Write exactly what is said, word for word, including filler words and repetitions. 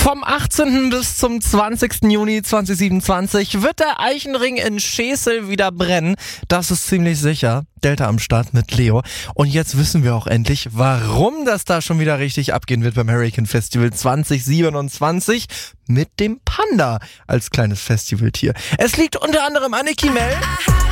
Vom achtzehnten bis zum zwanzigsten Juni zweitausendsiebenundzwanzig wird der Eichenring in Schesel wieder brennen. Das ist ziemlich sicher. Delta am Start mit Leo. Und jetzt wissen wir auch endlich, warum das da schon wieder richtig abgehen wird beim Hurricane Festival zweitausendsiebenundzwanzig mit dem Panda als kleines Festivaltier. Es liegt unter anderem an Nicki Mel.